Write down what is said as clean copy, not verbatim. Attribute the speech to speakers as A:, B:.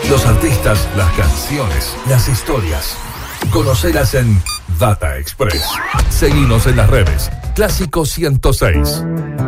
A: Los artistas, las canciones, las historias. Conocelas en Data Express. Seguinos en las redes. Clásico 106.